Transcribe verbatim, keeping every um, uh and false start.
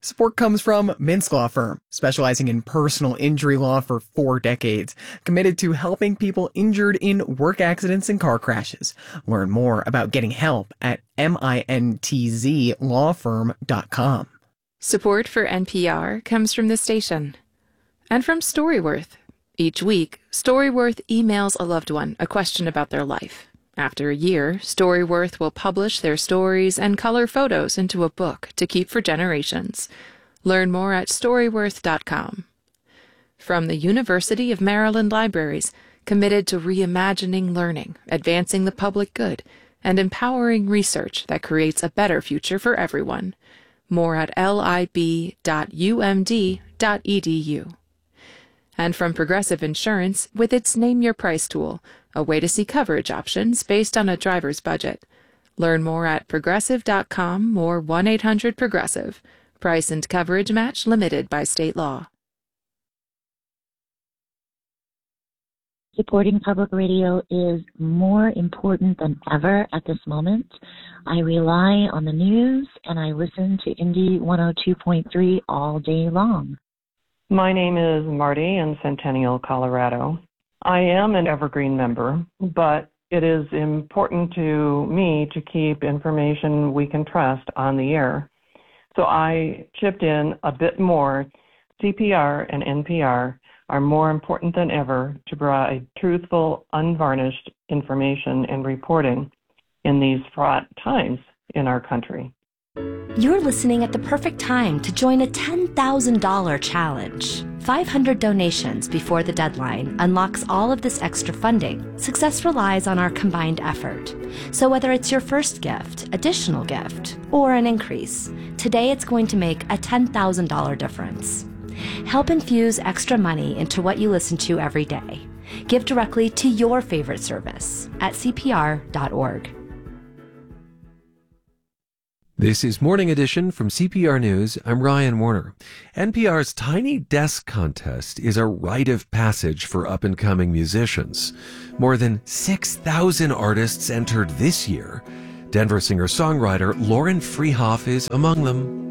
Support comes from Mintz Law Firm, specializing in personal injury law for four decades, committed to helping people injured in work accidents and car crashes. Learn more about getting help at mintz law firm dot com. Support for N P R comes from the station and from Storyworth. Each week, Storyworth emails a loved one a question about their life. After a year, Storyworth will publish their stories and color photos into a book to keep for generations. Learn more at storyworth dot com. From the University of Maryland Libraries, committed to reimagining learning, advancing the public good, and empowering research that creates a better future for everyone. More at lib dot u m d dot e d u. And from Progressive Insurance with its Name Your Price tool, a way to see coverage options based on a driver's budget. Learn more at progressive dot com or one eight hundred progressive. Price and coverage match limited by state law. Supporting public radio is more important than ever at this moment. I rely on the news and I listen to Indie one oh two point three all day long. My name is Marty in Centennial, Colorado. I am an Evergreen member, but it is important to me to keep information we can trust on the air. So I chipped in a bit more. C P R and N P R are more important than ever to provide truthful, unvarnished information and reporting in these fraught times in our country. You're listening at the perfect time to join a ten thousand dollars challenge. five hundred donations before the deadline unlocks all of this extra funding. Success relies on our combined effort. So whether it's your first gift, additional gift, or an increase, today it's going to make a ten thousand dollars difference. Help infuse extra money into what you listen to every day. Give directly to your favorite service at c p r dot org. This is Morning Edition from C P R News. I'm Ryan Warner. N P R's Tiny Desk Contest is a rite of passage for up-and-coming musicians. More than six thousand artists entered this year. Denver singer-songwriter Lauren Freehoff is among them.